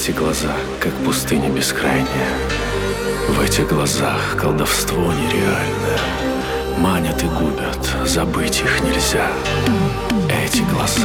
эти глаза, как пустыня бескрайняя. В этих глазах колдовство нереальное. Манят и губят, забыть их нельзя. Эти глаза